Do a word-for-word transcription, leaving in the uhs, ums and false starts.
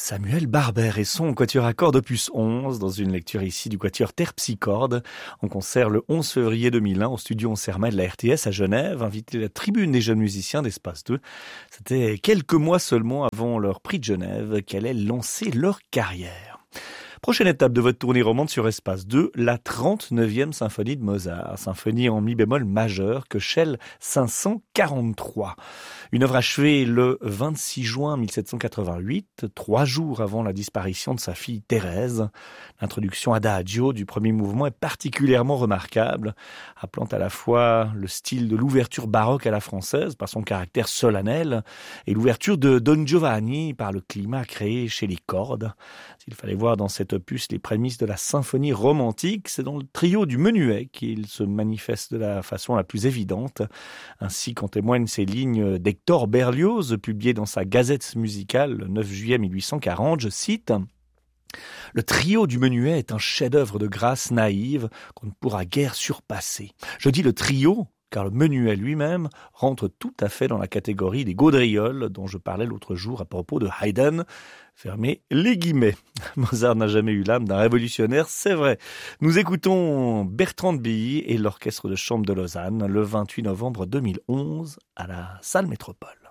Samuel Barber et son quatuor à cordes opus onze, dans une lecture ici du quatuor Terpsichorde, en concert le onze février deux mille un au studio Onserma de la R T S à Genève, invité à la tribune des jeunes musiciens d'Espace deux. C'était quelques mois seulement avant leur prix de Genève qu'allait lancer leur carrière. Prochaine étape de votre tournée romande sur Espace deux, la trente-neuvième symphonie de Mozart, symphonie en mi bémol majeur, Köchel cinq cent quarante-trois. Une œuvre achevée le vingt-six juin mille sept cent quatre-vingt-huit, trois jours avant la disparition de sa fille Thérèse. L'introduction adagio du premier mouvement est particulièrement remarquable, appelant à la fois le style de l'ouverture baroque à la française par son caractère solennel et l'ouverture de Don Giovanni par le climat créé chez les cordes. S'il fallait voir dans cet opus les prémices de la symphonie romantique, c'est dans le trio du menuet qu'il se manifeste de la façon la plus évidente. Ainsi qu'en témoignent ces lignes d'Hector Berlioz, publiées dans sa Gazette musicale le neuf juillet mille huit cent quarante, je cite: « Le trio du menuet est un chef-d'œuvre de grâce naïve qu'on ne pourra guère surpasser. Je dis le trio, car le menuet lui-même rentre tout à fait dans la catégorie des gaudrioles dont je parlais l'autre jour à propos de Haydn. » Fermez les guillemets. Mozart n'a jamais eu l'âme d'un révolutionnaire, c'est vrai. Nous écoutons Bertrand de Billy et l'Orchestre de chambre de Lausanne le vingt-huit novembre deux mille onze à la Salle Métropole.